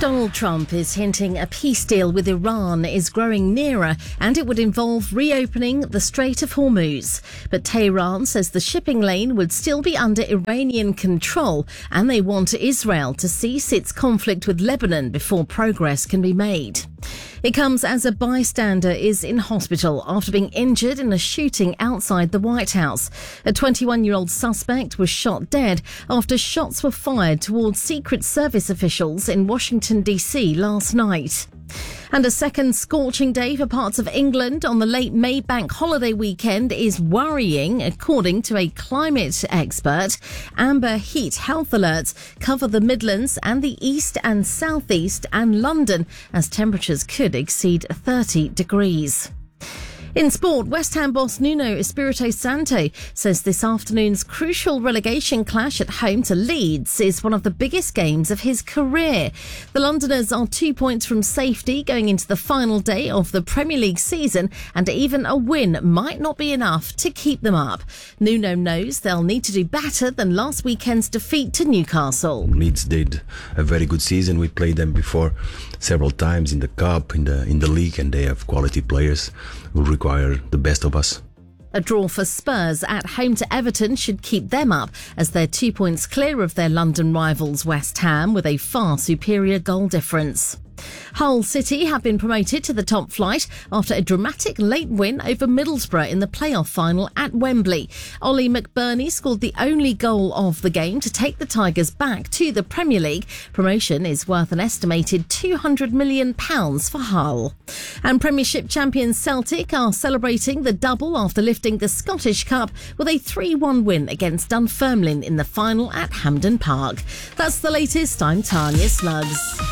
Donald Trump is hinting a peace deal with Iran is growing nearer and it would involve reopening the Strait of Hormuz. But Tehran says the shipping lane would still be under Iranian control and they want Israel to cease its conflict with Lebanon before progress can be made. It comes as a bystander is in hospital after being injured in a shooting outside the White House. A 21-year-old suspect was shot dead after shots were fired towards Secret Service officials in Washington, D.C. last night. And a second scorching day for parts of England on the late May bank holiday weekend is worrying, according to a climate expert. Amber heat health alerts cover the Midlands and the east and southeast and London as temperatures could exceed 30 degrees. In sport, West Ham boss Nuno Espirito Santo says this afternoon's crucial relegation clash at home to Leeds is one of the biggest games of his career. The Londoners are 2 points from safety going into the final day of the Premier League season, and even a win might not be enough to keep them up. Nuno knows they'll need to do better than last weekend's defeat to Newcastle. Leeds did a very good season. We played them before several times in the Cup, in the league, and they have quality players who require the best of us. A draw for Spurs at home to Everton should keep them up as they're 2 points clear of their London rivals West Ham with a far superior goal difference. Hull City have been promoted to the top flight after a dramatic late win over Middlesbrough in the playoff final at Wembley. Ollie McBurney scored the only goal of the game to take the Tigers back to the Premier League. Promotion is worth an estimated £200 million for Hull. And Premiership champions Celtic are celebrating the double after lifting the Scottish Cup with a 3-1 win against Dunfermline in the final at Hampden Park. That's the latest. I'm Tanya Sluggs.